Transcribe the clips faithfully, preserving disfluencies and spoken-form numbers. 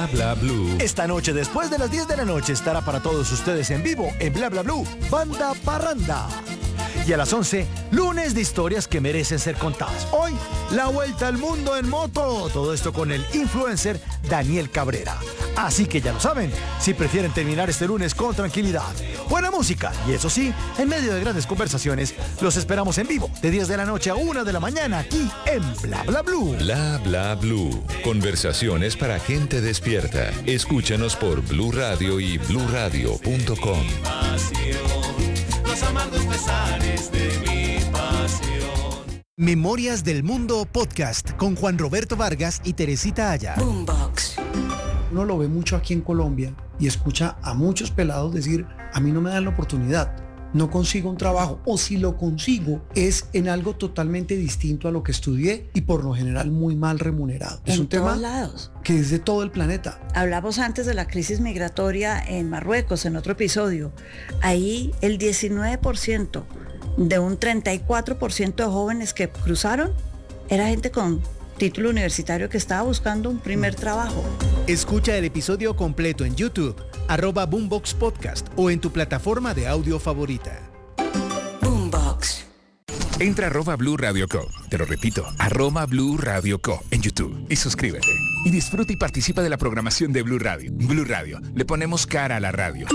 Bla Bla Blue. Esta noche, después de las diez de la noche, estará para todos ustedes en vivo en Bla Bla Blue, Banda Parranda. Y a las once, lunes de historias que merecen ser contadas. Hoy, la vuelta al mundo en moto. Todo esto con el influencer Daniel Cabrera. Así que ya lo saben, si prefieren terminar este lunes con tranquilidad, buena música y eso sí, en medio de grandes conversaciones, los esperamos en vivo de diez de la noche a una de la mañana aquí en Bla Bla Blue. Bla Bla Blue. Conversaciones para gente despierta. Escúchanos por Blue Radio y blue radio punto com. Los amargos pesares de mi pasión. Memorias del Mundo Podcast con Juan Roberto Vargas y Teresita Aya. Boombox. Uno lo ve mucho aquí en Colombia y escucha a muchos pelados decir, a mí no me dan la oportunidad, no consigo un trabajo, o si lo consigo es en algo totalmente distinto a lo que estudié y por lo general muy mal remunerado. En es un tema lados. que es de todo el planeta. Hablamos antes de la crisis migratoria en Marruecos, en otro episodio. Ahí el diecinueve por ciento de un treinta y cuatro por ciento de jóvenes que cruzaron era gente con título universitario que estaba buscando un primer trabajo. Escucha el episodio completo en YouTube, arroba Boombox Podcast o en tu plataforma de audio favorita. Boombox. Entra a arroba Blue Radio Co. Te lo repito, arroba Blue Radio Co. en YouTube y suscríbete. Y disfruta y participa de la programación de Blue Radio. Blue Radio, le ponemos cara a la radio.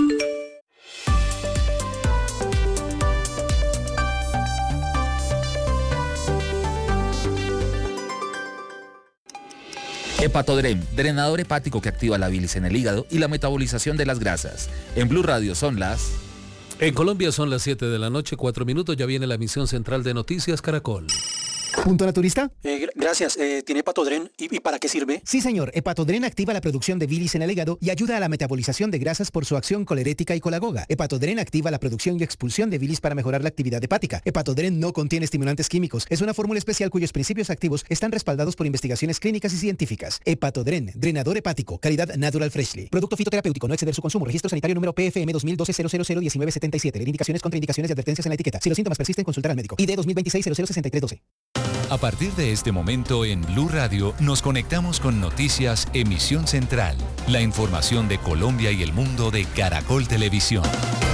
Hepatodren, drenador hepático que activa la bilis en el hígado y la metabolización de las grasas. En Blue Radio son las... En Colombia son las siete de la noche, cuatro minutos, ya viene la emisión central de Noticias Caracol. ¿Punto naturista? Eh, gracias. Eh, ¿Tiene Hepatodren? ¿Y, ¿Y para qué sirve? Sí, señor. Hepatodren activa la producción de bilis en el hígado y ayuda a la metabolización de grasas por su acción colerética y colagoga. Hepatodren activa la producción y expulsión de bilis para mejorar la actividad hepática. Hepatodren no contiene estimulantes químicos. Es una fórmula especial cuyos principios activos están respaldados por investigaciones clínicas y científicas. Hepatodren, drenador hepático, calidad Natural Freshly. Producto fitoterapéutico, no exceder su consumo. Registro sanitario número P F M dos mil doce cero cero cero diecinueve setenta y siete. Leer indicaciones, contraindicaciones y advertencias en la etiqueta. Si los síntomas persisten, consultar al médico. I D dos mil veintiséis cero cero sesenta y tres doce. A partir de este momento en Blue Radio nos conectamos con Noticias Emisión Central, la información de Colombia y el mundo de Caracol Televisión.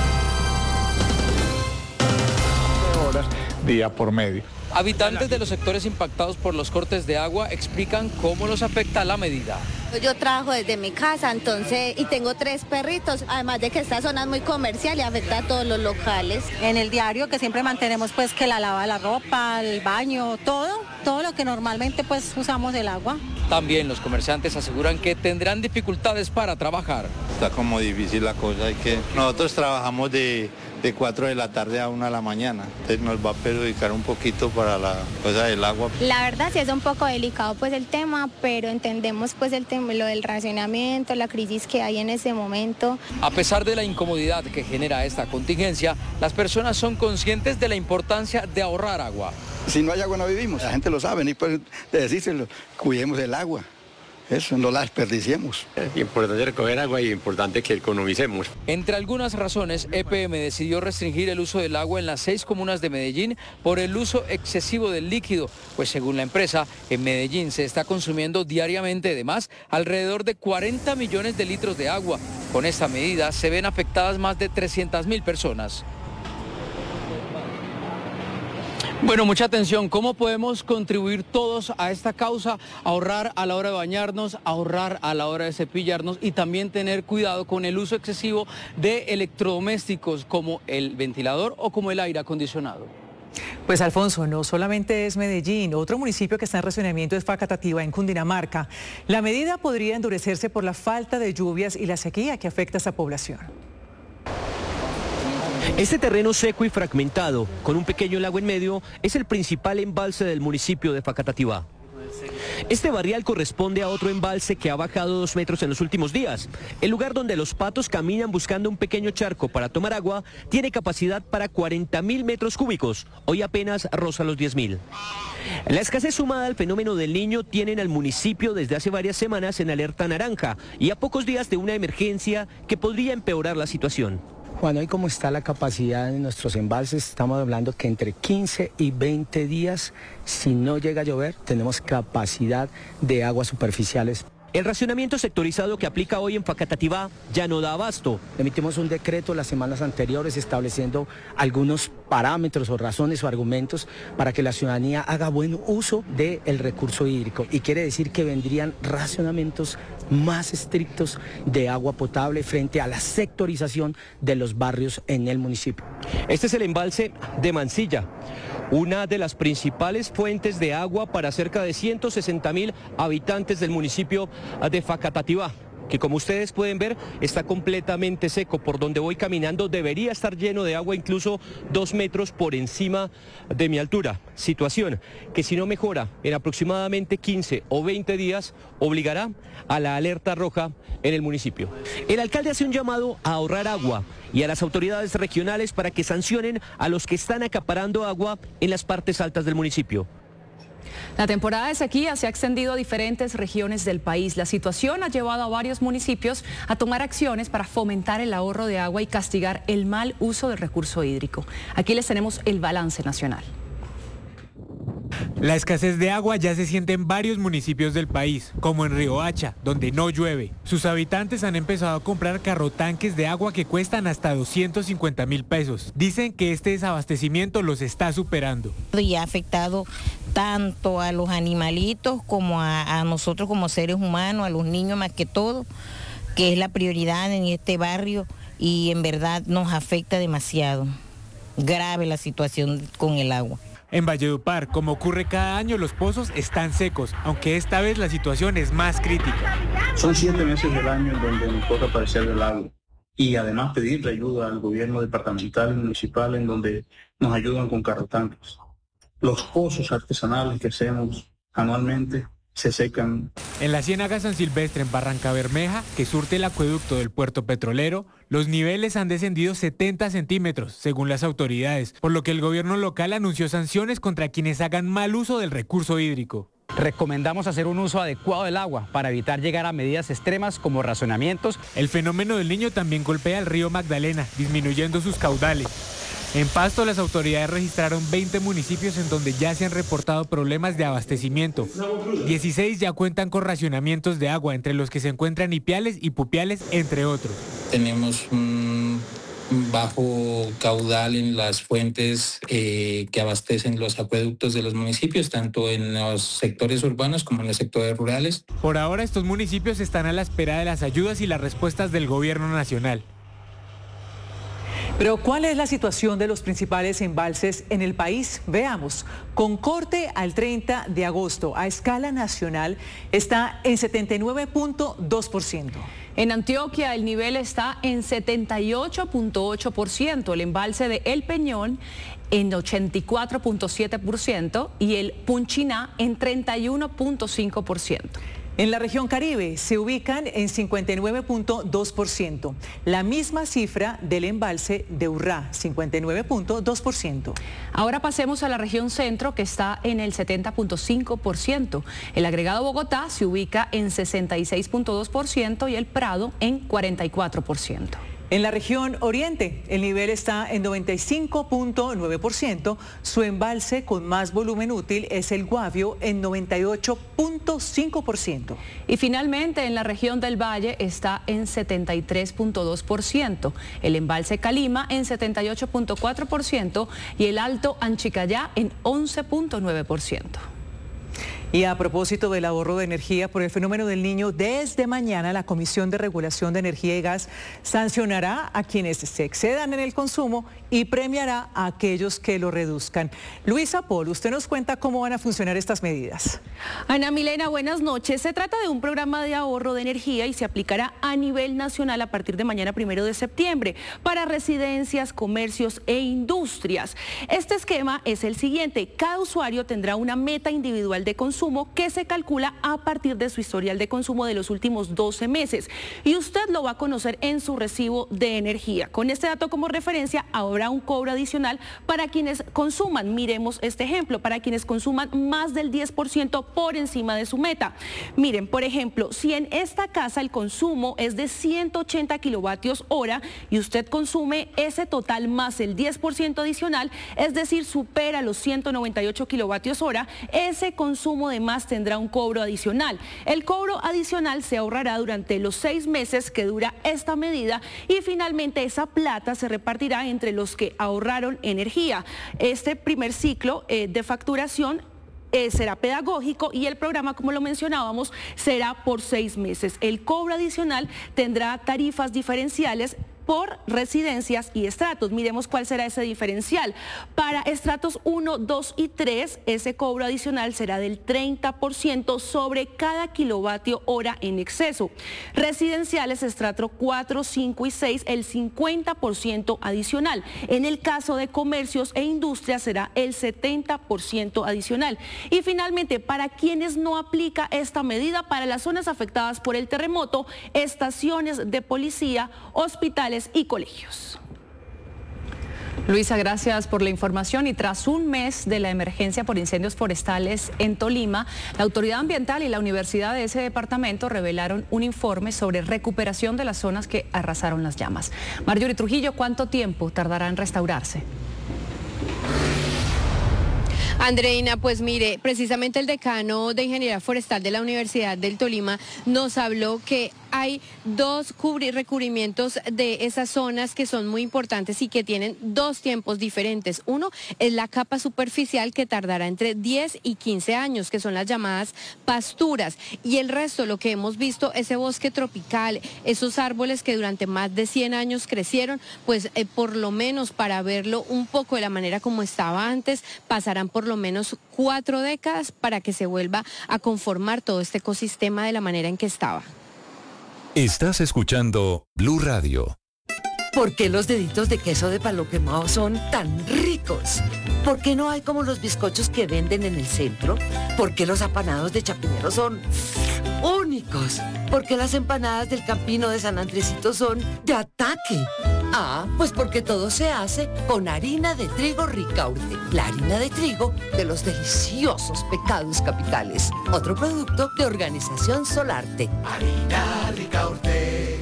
Horas día por medio. Habitantes de los sectores impactados por los cortes de agua explican cómo los afecta la medida. Yo trabajo desde mi casa, entonces, y tengo tres perritos, además de que esta zona es muy comercial y afecta a todos los locales. En el diario que siempre mantenemos pues que la lava de la ropa, el baño, todo, todo lo que normalmente pues usamos el agua. También los comerciantes aseguran que tendrán dificultades para trabajar. Está como difícil la cosa, hay que nosotros trabajamos de de cuatro de la tarde a una de la mañana, entonces nos va a perjudicar un poquito para la cosa del agua. La verdad sí es un poco delicado pues el tema, pero entendemos pues el tema, lo del racionamiento, la crisis que hay en ese momento. A pesar de la incomodidad que genera esta contingencia, las personas son conscientes de la importancia de ahorrar agua. Si no hay agua no vivimos, la gente lo sabe, ni puede decírselo, cuidemos el agua. Eso, no la desperdiciemos. Es importante recoger agua y importante que economicemos. Entre algunas razones, E P M decidió restringir el uso del agua en las seis comunas de Medellín por el uso excesivo del líquido, pues según la empresa, en Medellín se está consumiendo diariamente de más alrededor de cuarenta millones de litros de agua. Con esta medida se ven afectadas más de trescientas mil personas. Bueno, mucha atención. ¿Cómo podemos contribuir todos a esta causa? Ahorrar a la hora de bañarnos, ahorrar a la hora de cepillarnos y también tener cuidado con el uso excesivo de electrodomésticos como el ventilador o como el aire acondicionado. Pues Alfonso, no solamente es Medellín, otro municipio que está en racionamiento es Facatativá, en Cundinamarca. La medida podría endurecerse por la falta de lluvias y la sequía que afecta a esta población. Este terreno seco y fragmentado, con un pequeño lago en medio, es el principal embalse del municipio de Facatativá. Este barrial corresponde a otro embalse que ha bajado dos metros en los últimos días. El lugar donde los patos caminan buscando un pequeño charco para tomar agua tiene capacidad para cuarenta mil metros cúbicos. Hoy apenas roza los diez mil. La escasez sumada al fenómeno del Niño tienen al municipio desde hace varias semanas en alerta naranja y a pocos días de una emergencia que podría empeorar la situación. Juan, hoy como está la capacidad de nuestros embalses, estamos hablando que entre quince y veinte días, si no llega a llover, tenemos capacidad de aguas superficiales. El racionamiento sectorizado que aplica hoy en Facatativá ya no da abasto. Emitimos un decreto las semanas anteriores estableciendo algunos parámetros o razones o argumentos para que la ciudadanía haga buen uso del recurso hídrico. Y quiere decir que vendrían racionamientos más estrictos de agua potable frente a la sectorización de los barrios en el municipio. Este es el embalse de Mansilla, una de las principales fuentes de agua para cerca de ciento sesenta mil habitantes del municipio de Facatativá, que como ustedes pueden ver está completamente seco. Por donde voy caminando debería estar lleno de agua, incluso dos metros por encima de mi altura. Situación que si no mejora en aproximadamente quince o veinte días obligará a la alerta roja en el municipio. El alcalde hace un llamado a ahorrar agua y a las autoridades regionales para que sancionen a los que están acaparando agua en las partes altas del municipio. La temporada de sequía se ha extendido a diferentes regiones del país. La situación ha llevado a varios municipios a tomar acciones para fomentar el ahorro de agua y castigar el mal uso del recurso hídrico. Aquí les tenemos el balance nacional. La escasez de agua ya se siente en varios municipios del país, como en Riohacha, donde no llueve. Sus habitantes han empezado a comprar carrotanques de agua que cuestan hasta doscientos cincuenta mil pesos. Dicen que este desabastecimiento los está superando. Y ha afectado tanto a los animalitos como a, a nosotros como seres humanos, a los niños más que todo, que es la prioridad en este barrio y en verdad nos afecta demasiado. Grave la situación con el agua. En Valledupar, como ocurre cada año, los pozos están secos, aunque esta vez la situación es más crítica. Son siete meses del año en donde nos toca aparecer del agua y además pedirle ayuda al gobierno departamental y municipal en donde nos ayudan con carrotanques. Los pozos artesanales que hacemos anualmente se secan. En la Ciénaga San Silvestre, en Barranca Bermeja, que surte el acueducto del puerto petrolero, los niveles han descendido setenta centímetros, según las autoridades, por lo que el gobierno local anunció sanciones contra quienes hagan mal uso del recurso hídrico. Recomendamos hacer un uso adecuado del agua para evitar llegar a medidas extremas como racionamientos. El fenómeno del Niño también golpea al río Magdalena, disminuyendo sus caudales. En Pasto, las autoridades registraron veinte municipios en donde ya se han reportado problemas de abastecimiento. dieciséis ya cuentan con racionamientos de agua, entre los que se encuentran Ipiales y Pupiales, entre otros. Tenemos un bajo caudal en las fuentes eh, que abastecen los acueductos de los municipios, tanto en los sectores urbanos como en los sectores rurales. Por ahora, estos municipios están a la espera de las ayudas y las respuestas del gobierno nacional. Pero ¿cuál es la situación de los principales embalses en el país? Veamos. Con corte al treinta de agosto a escala nacional está en setenta y nueve punto dos por ciento. En Antioquia el nivel está en setenta y ocho punto ocho por ciento, el embalse de El Peñón en ochenta y cuatro punto siete por ciento y el Punchiná en treinta y uno punto cinco por ciento. En la región Caribe se ubican en cincuenta y nueve punto dos por ciento, la misma cifra del embalse de Urrá, cincuenta y nueve punto dos por ciento. Ahora pasemos a la región Centro, que está en el setenta punto cinco por ciento. El agregado Bogotá se ubica en sesenta y seis punto dos por ciento y el Prado en cuarenta y cuatro por ciento. En la región Oriente, el nivel está en noventa y cinco punto nueve por ciento. Su embalse con más volumen útil es el Guavio en noventa y ocho punto cinco por ciento. Y finalmente, en la región del Valle está en setenta y tres punto dos por ciento. El embalse Calima en setenta y ocho punto cuatro por ciento y el Alto Anchicayá en once punto nueve por ciento. Y a propósito del ahorro de energía por el fenómeno del Niño, desde mañana la Comisión de Regulación de Energía y Gas sancionará a quienes se excedan en el consumo y premiará a aquellos que lo reduzcan. Luisa Pol, usted nos cuenta cómo van a funcionar estas medidas. Ana Milena, buenas noches. Se trata de un programa de ahorro de energía y se aplicará a nivel nacional a partir de mañana primero de septiembre para residencias, comercios e industrias. Este esquema es el siguiente: cada usuario tendrá una meta individual de consumo que se calcula a partir de su historial de consumo de los últimos doce meses y usted lo va a conocer en su recibo de energía. Con este dato como referencia habrá un cobro adicional para quienes consuman. Miremos este ejemplo, para quienes consuman más del diez por ciento por encima de su meta. Miren, por ejemplo, si en esta casa el consumo es de ciento ochenta kilovatios hora y usted consume ese total más el diez por ciento adicional, es decir, supera los ciento noventa y ocho kilovatios hora, ese consumo consumo de más tendrá un cobro adicional. El cobro adicional se ahorrará durante los seis meses que dura esta medida y finalmente esa plata se repartirá entre los que ahorraron energía. Este primer ciclo eh, de facturación Eh, será pedagógico y el programa, como lo mencionábamos, será por seis meses. El cobro adicional tendrá tarifas diferenciales por residencias y estratos. Miremos cuál será ese diferencial. Para estratos uno, dos y tres, ese cobro adicional será del treinta por ciento sobre cada kilovatio hora en exceso. Residenciales, estrato cuatro, cinco y seis, el cincuenta por ciento adicional. En el caso de comercios e industrias será el setenta por ciento adicional. Y finalmente, para quienes no aplica esta medida, para las zonas afectadas por el terremoto, estaciones de policía, hospitales y colegios. Luisa, gracias por la información. Y tras un mes de la emergencia por incendios forestales en Tolima, la Autoridad Ambiental y la Universidad de ese departamento revelaron un informe sobre recuperación de las zonas que arrasaron las llamas. Marjorie Trujillo, ¿cuánto tiempo tardará en restaurarse? Andreina, pues mire, precisamente el decano de Ingeniería Forestal de la Universidad del Tolima nos habló que hay dos recubrimientos de esas zonas que son muy importantes y que tienen dos tiempos diferentes. Uno es la capa superficial, que tardará entre diez y quince años, que son las llamadas pasturas. Y el resto, lo que hemos visto, ese bosque tropical, esos árboles que durante más de cien años crecieron, pues eh, por lo menos para verlo un poco de la manera como estaba antes, pasarán por lo menos cuatro décadas para que se vuelva a conformar todo este ecosistema de la manera en que estaba. Estás escuchando Blue Radio. ¿Por qué los deditos de queso de palo quemado son tan ricos? ¿Por qué no hay como los bizcochos que venden en el centro? ¿Por qué los apanados de Chapinero son únicos? ¿Por qué las empanadas del Campino de San Andresito son de ataque? Ah, pues porque todo se hace con harina de trigo Ricaurte, la harina de trigo de los deliciosos pecados capitales. Otro producto de Organización Solarte. Harina Ricaurte.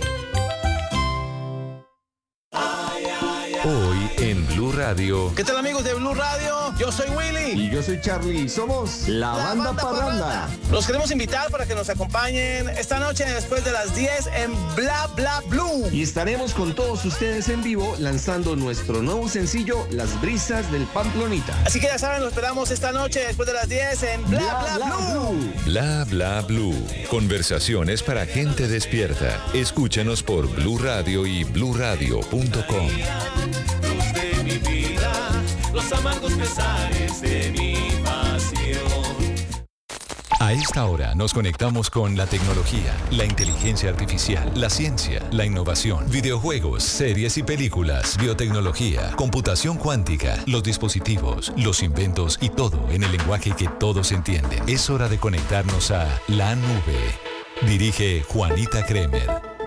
Hoy en Blue Radio. ¿Qué tal, amigos de Blue Radio? Yo soy Willy. Y yo soy Charlie. Somos la, la Banda, banda Parranda. Parranda. Los queremos invitar para que nos acompañen esta noche después de las diez en Bla Bla Blue. Y estaremos con todos ustedes en vivo lanzando nuestro nuevo sencillo, Las Brisas del Pamplonita. Así que ya saben, los esperamos esta noche después de las diez en Bla Bla, Bla, Bla Blue. Blue. Bla Bla Blue. Conversaciones para gente despierta. Escúchanos por Blue Radio y blue radio punto com. Luz de mi vida, los amargos pesares de mi pasión. A esta hora nos conectamos con la tecnología, la inteligencia artificial, la ciencia, la innovación, videojuegos, series y películas, biotecnología, computación cuántica, los dispositivos, los inventos y todo en el lenguaje que todos entienden. Es hora de conectarnos a la nube. Dirige Juanita Kremer.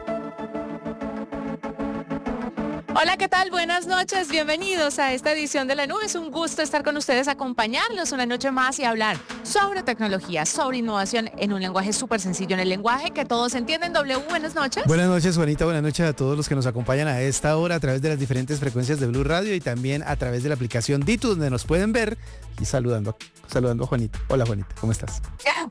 Hola, ¿qué tal? Buenas noches, bienvenidos a esta edición de La Nube. Es un gusto estar con ustedes, acompañarlos una noche más y hablar sobre tecnología, sobre innovación en un lenguaje súper sencillo, en el lenguaje que todos entienden. W, buenas noches. Buenas noches, Juanita, buenas noches a todos los que nos acompañan a esta hora a través de las diferentes frecuencias de Blue Radio y también a través de la aplicación Ditu, donde nos pueden ver y saludando, saludando a Juanita. Hola, Juanita, ¿cómo estás?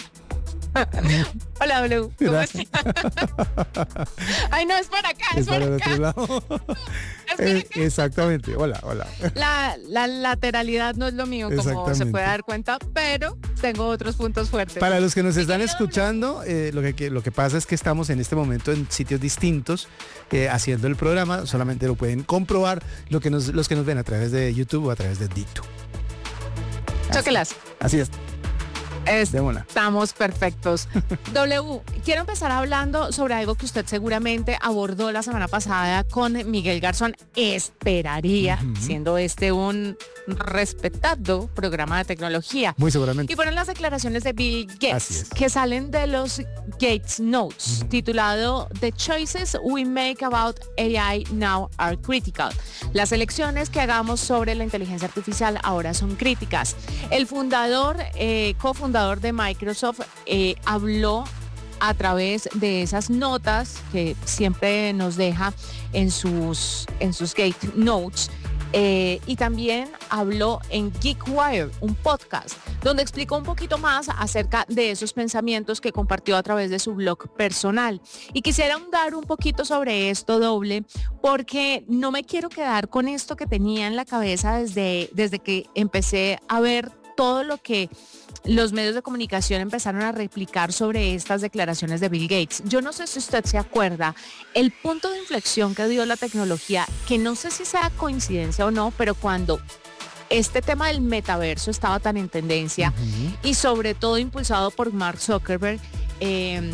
Hola, W. ¿Cómo estás? Ay, no, es para acá, es, es para, para acá. Otro lado. Es, exactamente. Hola, hola. La, la lateralidad no es lo mío, como se puede dar cuenta, pero tengo otros puntos fuertes. Para los que nos están escuchando, eh, lo, que, lo que pasa es que estamos en este momento en sitios distintos eh, haciendo el programa. Solamente lo pueden comprobar lo que nos, los que nos ven a través de YouTube o a través de Ditu. Chóquelas. Así es. Es, estamos perfectos. W, quiero empezar hablando sobre algo que usted seguramente abordó la semana pasada con Miguel Garzón. Esperaría, uh-huh. siendo este un respetado programa de tecnología. Muy seguramente. Y fueron las declaraciones de Bill Gates, que salen de los Gates Notes, uh-huh. titulado The Choices We Make About A I Now Are Critical. Las elecciones que hagamos sobre la inteligencia artificial ahora son críticas. El fundador, eh, cofundador de Microsoft eh, habló a través de esas notas que siempre nos deja en sus, en sus Gate Notes Eh, y también habló en GeekWire, un podcast, donde explicó un poquito más acerca de esos pensamientos que compartió a través de su blog personal. Y quisiera ahondar un poquito sobre esto, Doble, porque no me quiero quedar con esto que tenía en la cabeza desde, desde que empecé a ver todo lo que los medios de comunicación empezaron a replicar sobre estas declaraciones de Bill Gates. Yo no sé si usted se acuerda, el punto de inflexión que dio la tecnología, que no sé si sea coincidencia o no, pero cuando este tema del metaverso estaba tan en tendencia, uh-huh. y sobre todo impulsado por Mark Zuckerberg, eh,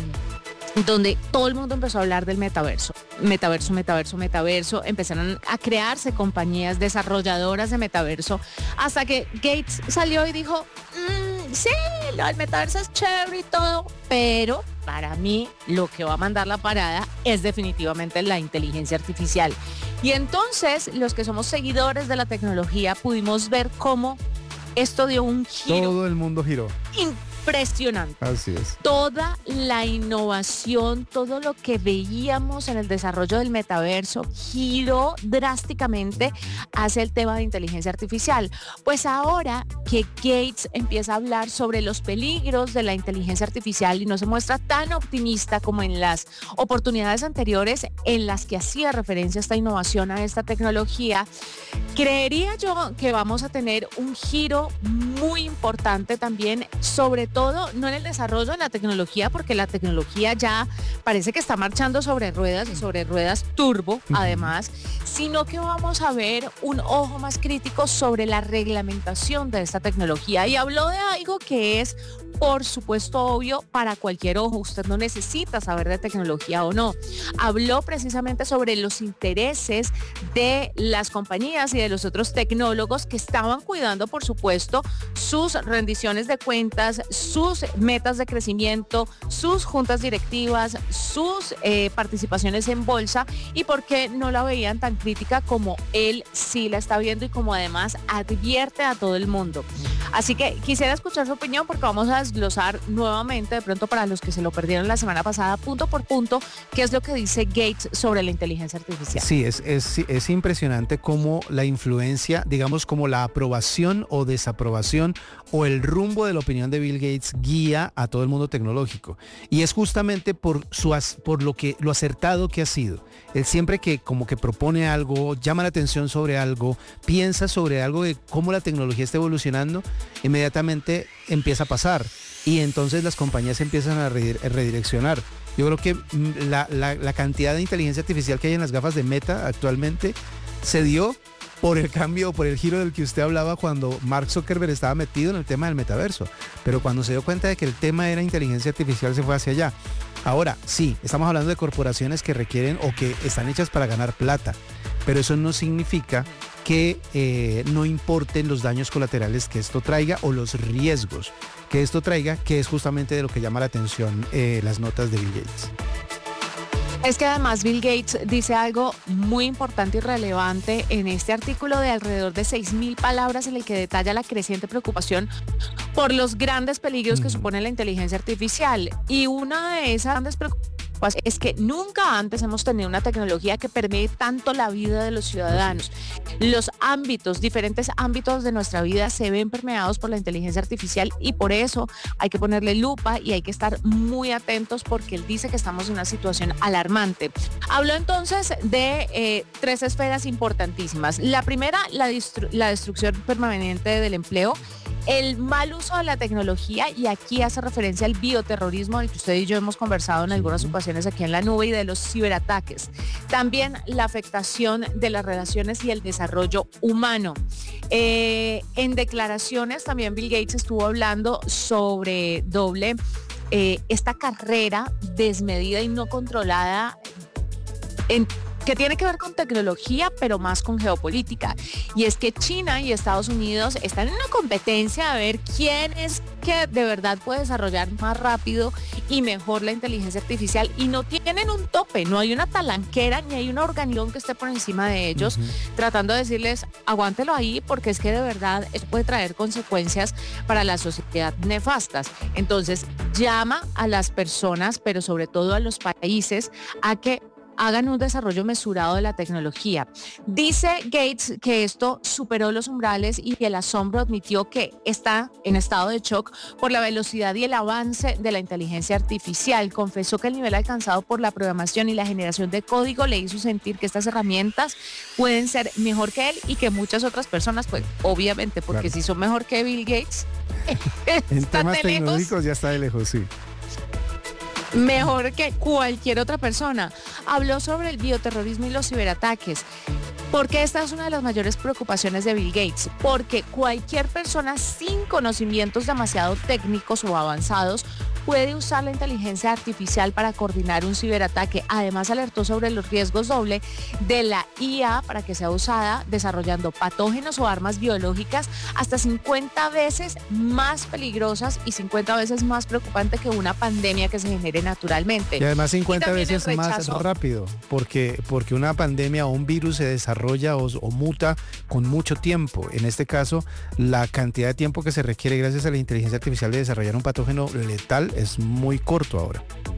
donde todo el mundo empezó a hablar del metaverso, metaverso, metaverso, metaverso, empezaron a crearse compañías desarrolladoras de metaverso, hasta que Gates salió y dijo, mmm, sí, lo del metaverso es chévere y todo, pero para mí lo que va a mandar la parada es definitivamente la inteligencia artificial. Y entonces los que somos seguidores de la tecnología pudimos ver cómo esto dio un giro. Todo el mundo giró. Impresionante. Así es. Toda la innovación, todo lo que veíamos en el desarrollo del metaverso giró drásticamente hacia el tema de inteligencia artificial. Pues ahora que Gates empieza a hablar sobre los peligros de la inteligencia artificial y no se muestra tan optimista como en las oportunidades anteriores en las que hacía referencia a esta innovación, a esta tecnología, creería yo que vamos a tener un giro muy importante también, sobre todo no en el desarrollo de la tecnología, porque la tecnología ya parece que está marchando sobre ruedas y sobre ruedas turbo, además, sino que vamos a ver un ojo más crítico sobre la reglamentación de esta tecnología. Y habló de algo que es, por supuesto, obvio para cualquier ojo. Usted no necesita saber de tecnología o no. Habló precisamente sobre los intereses de las compañías y de los otros tecnólogos que estaban cuidando, por supuesto, sus rendiciones de cuentas, sus metas de crecimiento, sus juntas directivas, sus eh, participaciones en bolsa, y por qué no la veían tan crítica como él sí la está viendo y como además advierte a todo el mundo. Así que quisiera escuchar su opinión, porque vamos a desglosar nuevamente, de pronto para los que se lo perdieron la semana pasada, punto por punto, qué es lo que dice Gates sobre la inteligencia artificial. Sí, es, es, es impresionante cómo la influencia, digamos como la aprobación o desaprobación o el rumbo de la opinión de Bill Gates guía a todo el mundo tecnológico. Y es justamente por, su, por lo, que, lo acertado que ha sido. Él siempre que como que propone algo, llama la atención sobre algo, piensa sobre algo de cómo la tecnología está evolucionando, inmediatamente empieza a pasar. Y entonces las compañías empiezan a redireccionar. Yo creo que la, la, la cantidad de inteligencia artificial que hay en las gafas de Meta actualmente se dio por el cambio, por el giro del que usted hablaba cuando Mark Zuckerberg estaba metido en el tema del metaverso. Pero cuando se dio cuenta de que el tema era inteligencia artificial, se fue hacia allá. Ahora, sí, estamos hablando de corporaciones que requieren o que están hechas para ganar plata, pero eso no significa que eh, no importen los daños colaterales que esto traiga o los riesgos que esto traiga, que es justamente de lo que llama la atención eh, las notas de Bill Gates. Es que además Bill Gates dice algo muy importante y relevante en este artículo de alrededor de seis mil palabras, en el que detalla la creciente preocupación por los grandes peligros que supone la inteligencia artificial. Y una de esas grandes preocupaciones es que nunca antes hemos tenido una tecnología que permee tanto la vida de los ciudadanos. Los ámbitos, diferentes ámbitos de nuestra vida se ven permeados por la inteligencia artificial, y por eso hay que ponerle lupa y hay que estar muy atentos, porque él dice que estamos en una situación alarmante. Habló entonces de eh, tres esferas importantísimas. La primera, la, destru- la destrucción permanente del empleo, el mal uso de la tecnología, y aquí hace referencia al bioterrorismo, del que usted y yo hemos conversado en algunas ocasiones aquí en la nube, y de los ciberataques. También la afectación de las relaciones y el desarrollo humano. Eh, en declaraciones también Bill Gates estuvo hablando sobre doble eh, esta carrera desmedida y no controlada en que tiene que ver con tecnología, pero más con geopolítica. Y es que China y Estados Unidos están en una competencia a ver quién es que de verdad puede desarrollar más rápido y mejor la inteligencia artificial, y no tienen un tope, no hay una talanquera ni hay una organización que esté por encima de ellos, uh-huh. tratando de decirles, aguántelo ahí, porque es que de verdad esto puede traer consecuencias para la sociedad nefastas. Entonces llama a las personas, pero sobre todo a los países, a que hagan un desarrollo mesurado de la tecnología. Dice Gates que esto superó los umbrales y el asombro admitió que está en estado de shock por la velocidad y el avance de la inteligencia artificial. Confesó que el nivel alcanzado por la programación y la generación de código le hizo sentir que estas herramientas pueden ser mejor que él y que muchas otras personas, pues obviamente, porque claro, si son mejor que Bill Gates, en temas tecnológicos ya está de lejos, sí. Mejor que cualquier otra persona. Habló sobre el bioterrorismo y los ciberataques. Porque esta es una de las mayores preocupaciones de Bill Gates. Porque cualquier persona sin conocimientos demasiado técnicos o avanzados puede usar la inteligencia artificial para coordinar un ciberataque. Además, alertó sobre los riesgos doble de la I A para que sea usada desarrollando patógenos o armas biológicas hasta cincuenta veces más peligrosas y cincuenta veces más preocupante que una pandemia que se genere naturalmente. Y además cincuenta veces más rápido, porque, porque una pandemia o un virus se desarrolla o, o muta con mucho tiempo. En este caso, la cantidad de tiempo que se requiere gracias a la inteligencia artificial de desarrollar un patógeno letal es muy corto ahora.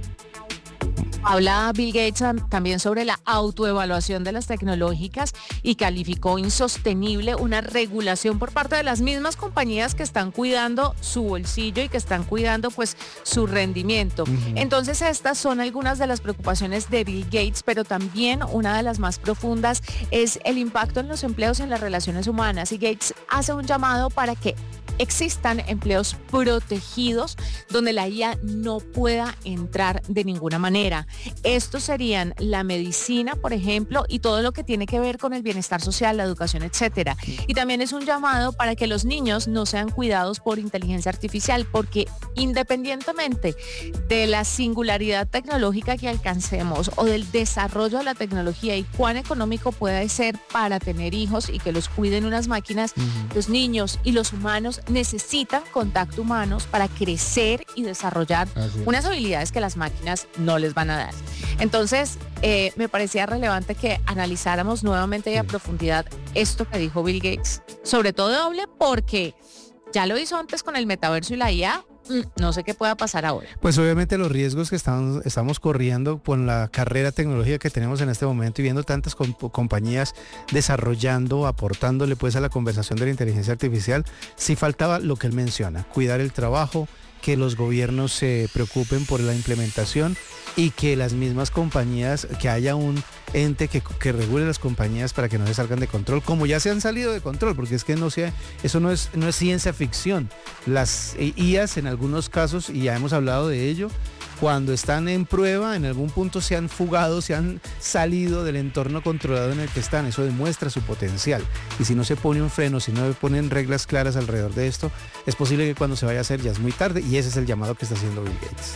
Habla Bill Gates también sobre la autoevaluación de las tecnológicas y calificó insostenible una regulación por parte de las mismas compañías que están cuidando su bolsillo y que están cuidando pues su rendimiento. Uh-huh. Entonces estas son algunas de las preocupaciones de Bill Gates, pero también una de las más profundas es el impacto en los empleos y en las relaciones humanas. Y Gates hace un llamado para que existan empleos protegidos donde la I A no pueda entrar de ninguna manera. Estos serían la medicina, por ejemplo, y todo lo que tiene que ver con el bienestar social, la educación, etcétera. Y también es un llamado para que los niños no sean cuidados por inteligencia artificial, porque independientemente de la singularidad tecnológica que alcancemos o del desarrollo de la tecnología y cuán económico puede ser para tener hijos y que los cuiden unas máquinas, uh-huh, los niños y los humanos necesitan contacto humanos para crecer y desarrollar unas habilidades que las máquinas no les van a dar. Entonces, eh, me parecía relevante que analizáramos nuevamente y a profundidad esto que dijo Bill Gates, sobre todo doble porque ya lo hizo antes con el metaverso y la I A. No sé qué pueda pasar ahora. Pues obviamente los riesgos que estamos, estamos corriendo con la carrera tecnológica que tenemos en este momento y viendo tantas comp- compañías desarrollando, aportándole pues a la conversación de la inteligencia artificial, sí faltaba lo que él menciona, cuidar el trabajo, que los gobiernos se preocupen por la implementación y que las mismas compañías, que haya un ente que, que regule las compañías para que no se salgan de control, como ya se han salido de control, porque es que no sea, eso no es, no es ciencia ficción. Las I As en algunos casos, y ya hemos hablado de ello, cuando están en prueba, en algún punto se han fugado, se han salido del entorno controlado en el que están. Eso demuestra su potencial. Y si no se pone un freno, si no se ponen reglas claras alrededor de esto, es posible que cuando se vaya a hacer ya es muy tarde, y ese es el llamado que está haciendo Bill Gates.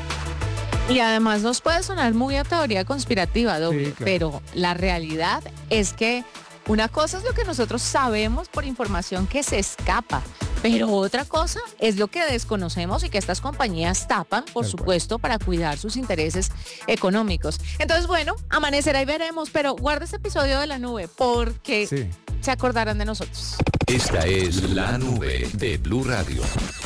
Y además nos puede sonar muy a teoría conspirativa, doble, sí, claro, pero la realidad es que una cosa es lo que nosotros sabemos por información que se escapa, pero otra cosa es lo que desconocemos y que estas compañías tapan, por Tal supuesto, cual. para cuidar sus intereses económicos. Entonces, bueno, amanecerá y veremos, pero guarda este episodio de La Nube porque sí, se acordarán de nosotros. Esta es La Nube de Blue Radio.